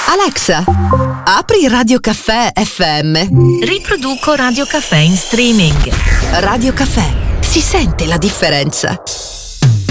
Alexa, apri Radio Caffè FM. Riproduco Radio Caffè in streaming. Radio Caffè, si sente la differenza.